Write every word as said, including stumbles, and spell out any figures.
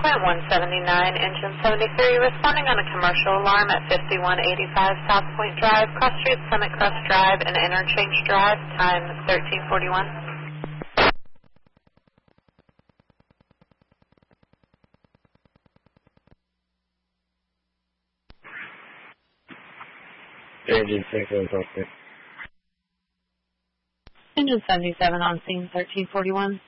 Plant one seventy-nine, engine seventy-three, responding on a commercial alarm at fifty-one eighty-five South Point Drive, Cross Street, Summit Crest Drive, and Interchange Drive, time thirteen forty-one. Engine six one something. Engine seventy-seven on scene, thirteen forty-one.